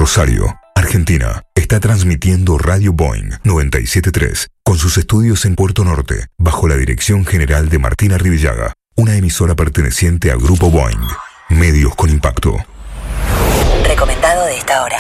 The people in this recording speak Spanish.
Rosario, Argentina, está transmitiendo Radio Boing 97.3 con sus estudios en Puerto Norte, bajo la dirección general de Martina Rivillaga, una emisora perteneciente al Grupo Boing. Medios con impacto. Recomendado de esta hora.